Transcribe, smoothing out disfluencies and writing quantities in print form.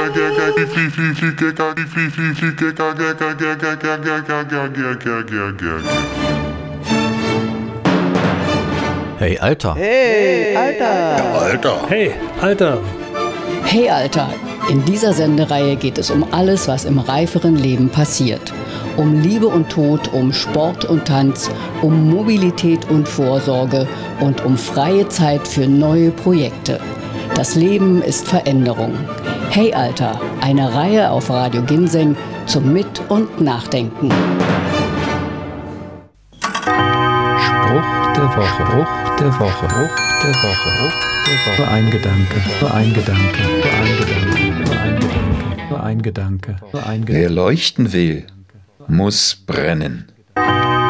Hey, Alter. Hey, Alter. Ja, Alter. Hey, Alter. Hey Alter, in dieser Sendereihe geht es um alles, was im reiferen Leben passiert. Um Liebe und Tod, um Sport und Tanz, um Mobilität und Vorsorge und um freie Zeit für neue Projekte. Das Leben ist Veränderung. Hey Alter, eine Reihe auf Radio Ginseng zum Mit- und Nachdenken. Spruch der Woche, Spruch der Woche, Spruch der Woche, Spruch der Woche. Nur ein Gedanke, nur ein Gedanke, nur ein Gedanke, nur ein Gedanke, nur ein Gedanke, nur ein Gedanke. Wer leuchten will, muss brennen.